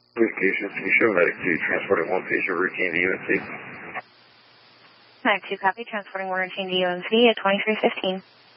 Communications, can you show Medic 2 transporting one patient routine to UNC? Medic 2 copy, transporting one routine to UNC at 2315.